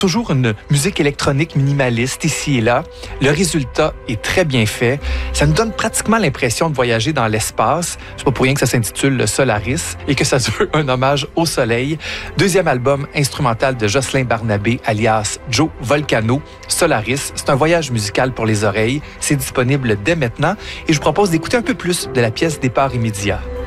Toujours une musique électronique minimaliste ici et là. Le résultat est très bien fait. Ça nous donne pratiquement l'impression de voyager dans l'espace. C'est pas pour rien que ça s'intitule le Solaris et que ça se veut un hommage au soleil. Deuxième album instrumental de Jocelyn Barnabé, alias Joe Volcano, Solaris. C'est un voyage musical pour les oreilles. C'est disponible dès maintenant et je vous propose d'écouter un peu plus de la pièce Départ immédiat.